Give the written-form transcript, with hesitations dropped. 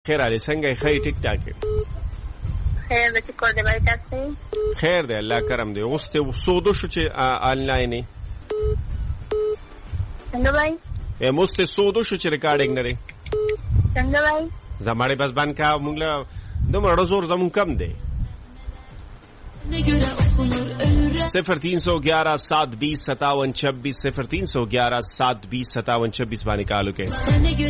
خیر علي څنګه خی ټیک ټاک خیر د کور دی بای تاسو خیر دی الله کرم دی اوس ته سودو شو چې آنلاین څنګه بای موسته سودو شو چې ریکارډینګ نه لري څنګه بای زماړې بس باندې کا موږ له دومره زور زمون کم دی 0311 720 57 26 0311 720 57 26 باندې کالو کې